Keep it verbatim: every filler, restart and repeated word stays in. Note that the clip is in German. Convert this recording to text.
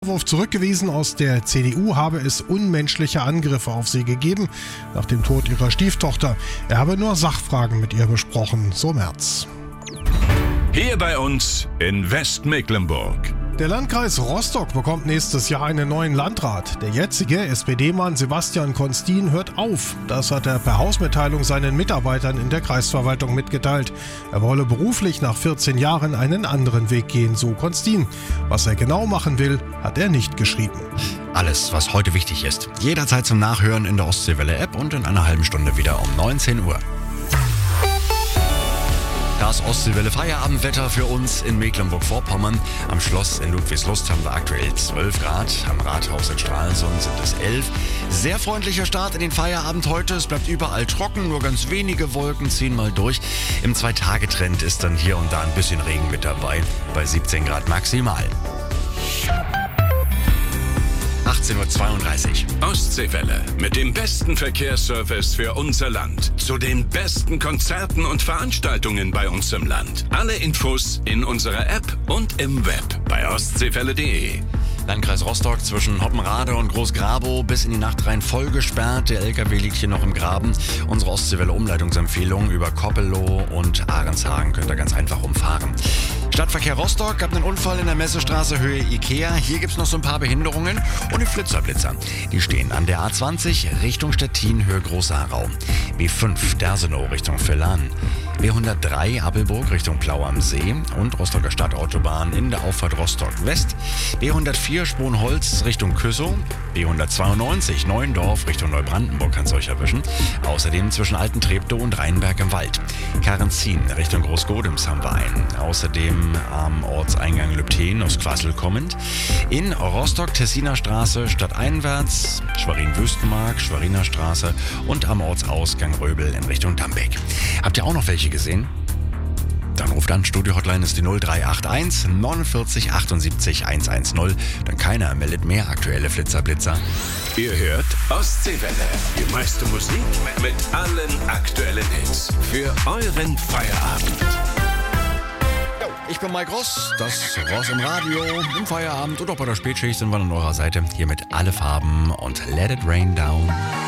Vorwurf zurückgewiesen, aus der C D U habe es unmenschliche Angriffe auf sie gegeben nach dem Tod ihrer Stieftochter. Er habe nur Sachfragen mit ihr besprochen, so Merz. Hier bei uns in Westmecklenburg. Der Landkreis Rostock bekommt nächstes Jahr einen neuen Landrat. Der jetzige S P D-Mann Sebastian Konstin hört auf. Das hat er per Hausmitteilung seinen Mitarbeitern in der Kreisverwaltung mitgeteilt. Er wolle beruflich nach vierzehn Jahren einen anderen Weg gehen, so Konstin. Was er genau machen will, hat er nicht geschrieben. Alles, was heute wichtig ist. Jederzeit zum Nachhören in der Ostseewelle-App und in einer halben Stunde wieder um neunzehn Uhr. Das Ostseewelle-Feierabendwetter für uns in Mecklenburg-Vorpommern. Am Schloss in Ludwigslust haben wir aktuell zwölf Grad. Am Rathaus in Stralsund sind es elf. Sehr freundlicher Start in den Feierabend heute. Es bleibt überall trocken, nur ganz wenige Wolken ziehen mal durch. Im Zwei-Tage-Trend ist dann hier und da ein bisschen Regen mit dabei. Bei siebzehn Grad maximal. achtzehn Uhr zweiunddreißig. Ostseewelle mit dem besten Verkehrsservice für unser Land. Zu den besten Konzerten und Veranstaltungen bei uns im Land. Alle Infos in unserer App und im Web bei ostseewelle punkt de. Landkreis Rostock zwischen Hoppenrade und Großgrabow bis in die Nacht rein voll gesperrt. Der L K W liegt hier noch im Graben. Unsere Ostseewelle-Umleitungsempfehlung über Koppelow und Ahrenshagen könnt ihr ganz einfach umfahren. Stadtverkehr Rostock gab einen Unfall in der Messestraße Höhe Ikea. Hier gibt es noch so ein paar Behinderungen und die Flitzerblitzer. Die stehen an der A zwanzig Richtung Stettin Höhe Großharau. B fünf Dersenow Richtung Villan. B hundertdrei Appelburg Richtung Plau am See und Rostocker Stadtautobahn in der Auffahrt Rostock West. B hundertvier Sponholz Richtung Küssow. B hundertzweiundneunzig Neuendorf Richtung Neubrandenburg kann es euch erwischen. Außerdem zwischen Alten Treptow und Rheinberg im Wald. Karenzin Richtung Großgodems haben wir einen. Außerdem am Ortseingang Lübten aus Quassel kommend. In Rostock Tessiner Straße stadteinwärts, Schwerin-Wüstenmark, Schweriner Straße und am Ortsausgang Röbel in Richtung Dambeck. Habt ihr auch noch welche gesehen? Dann ruft an, Studio-Hotline ist die null drei acht eins neunundvierzig achtundsiebzig hundertzehn. Dann keiner meldet mehr aktuelle Flitzerblitzer. Ihr hört Ostseewelle. Die meiste Musik mit allen aktuellen Hits. Für euren Feierabend. Ich bin Mike Ross, das Ross im Radio, im Feierabend und auch bei der Spätschicht sind wir an eurer Seite. Hier mit Alle Farben und Let It Rain Down.